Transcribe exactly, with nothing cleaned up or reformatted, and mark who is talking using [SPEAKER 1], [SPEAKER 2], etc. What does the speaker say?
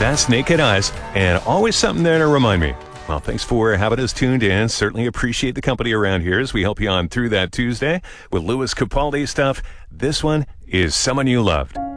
[SPEAKER 1] That's Naked Eyes, and always something there to remind me. Well, thanks for having us tuned in. Certainly appreciate the company around here as we help you on through that Tuesday with Louis Capaldi stuff. This one is Someone You Loved.